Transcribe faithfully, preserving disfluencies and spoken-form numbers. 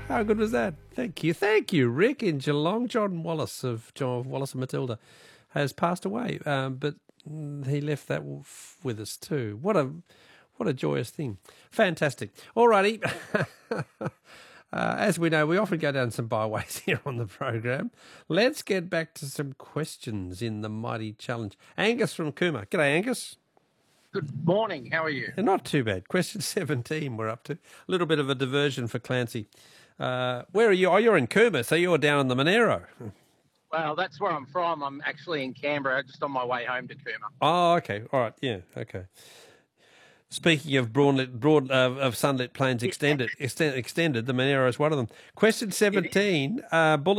How good was that? Thank you. Thank you, Rick in Geelong. John Wallace of John Wallace and Matilda has passed away, um, but he left that with us too. What a what a joyous thing. Fantastic. All righty. Uh, as we know, we often go down some byways here on the program. Let's get back to some questions in the Mighty Challenge. Angus from Cooma. G'day, Angus. Good morning. How are you? Not too bad. Question seventeen we're up to. A little bit of a diversion for Clancy. Uh, where are you? Oh, you're in Cooma, so you're down in the Monero. Well, that's where I'm from. I'm actually in Canberra, just on my way home to Cooma. Oh, okay. All right. Yeah, okay. Speaking of broad, broad uh, of sunlit plains extended, extended, extended, the Monero is one of them. Question seventeen, uh, bullet